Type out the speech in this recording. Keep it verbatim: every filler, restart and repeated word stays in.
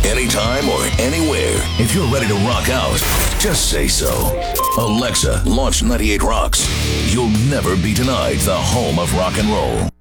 anytime or anywhere. If you're ready to rock out, just say so. Alexa, launch ninety-eight Rocks. You'll never be denied the home of rock and roll.